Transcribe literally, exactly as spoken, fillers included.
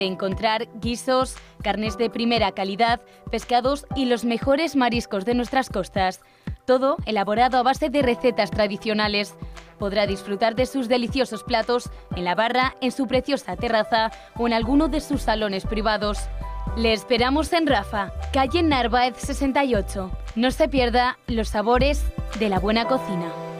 Encontrar guisos, carnes de primera calidad, pescados y los mejores mariscos de nuestras costas. Todo elaborado a base de recetas tradicionales. Podrá disfrutar de sus deliciosos platos en la barra, en su preciosa terraza o en alguno de sus salones privados. Le esperamos en Rafa, calle Narváez sesenta y ocho. No se pierda los sabores de la buena cocina.